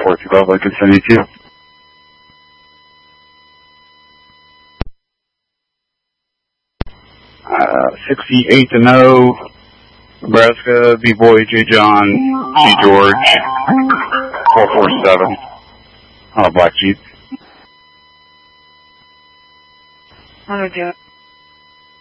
412, I can send you to. Uh, 68 to know, Nebraska, B-Boy, J. John, G. George, 447, on a black Jeep. 100,